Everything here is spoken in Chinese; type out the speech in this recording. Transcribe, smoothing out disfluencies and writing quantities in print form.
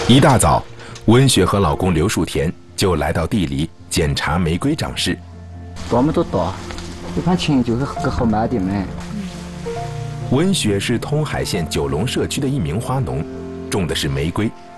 一大早，温雪和老公刘树田就来到地里检查玫瑰长势。 多么都多，一盘青就是个好卖的嘛。 温雪是通海县九龙社区的一名花农，种的是玫瑰，